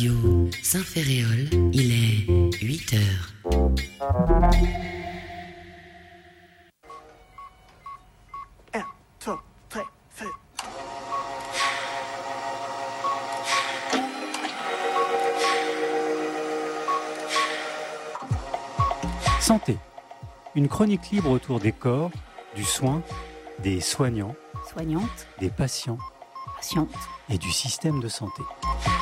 Radio Saint-Ferréol, il est 8 heures. Santé, une chronique libre autour des corps, du soin, des soignants, soignantes, des patients patientes et du système de santé.